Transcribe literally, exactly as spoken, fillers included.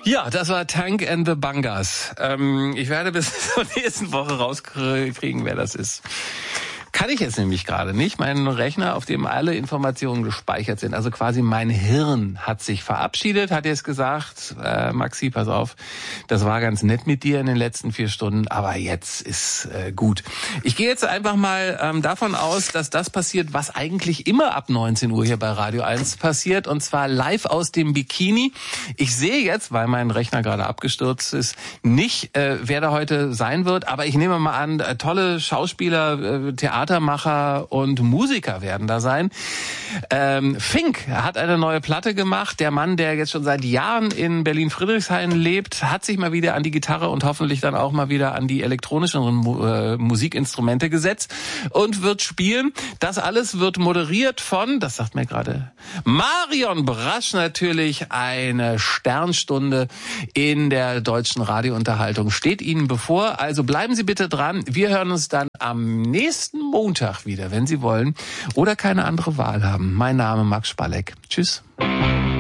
Ja, das war Tank and the Bangas. Ähm, ich werde bis zur nächsten Woche rauskriegen, wer das ist. Kann ich jetzt nämlich gerade nicht. Mein Rechner, auf dem alle Informationen gespeichert sind, also quasi mein Hirn hat sich verabschiedet, hat jetzt gesagt, äh, Maxi, pass auf, das war ganz nett mit dir in den letzten vier Stunden, aber jetzt ist äh, gut. Ich gehe jetzt einfach mal ähm, davon aus, dass das passiert, was eigentlich immer ab neunzehn Uhr hier bei Radio eins passiert, und zwar live aus dem Bikini. Ich sehe jetzt, weil mein Rechner gerade abgestürzt ist, nicht, äh, wer da heute sein wird, aber ich nehme mal an, äh, tolle Schauspieler, äh, Theater, Theatermacher und Musiker werden da sein. Ähm, Fink hat eine neue Platte gemacht. Der Mann, der jetzt schon seit Jahren in Berlin-Friedrichshain lebt, hat sich mal wieder an die Gitarre und hoffentlich dann auch mal wieder an die elektronischen äh, Musikinstrumente gesetzt und wird spielen. Das alles wird moderiert von, das sagt mir gerade Marion Brasch, natürlich eine Sternstunde in der deutschen Radiounterhaltung steht Ihnen bevor. Also bleiben Sie bitte dran. Wir hören uns dann am nächsten Montag wieder, wenn Sie wollen oder keine andere Wahl haben. Mein Name Max Spalleck. Tschüss.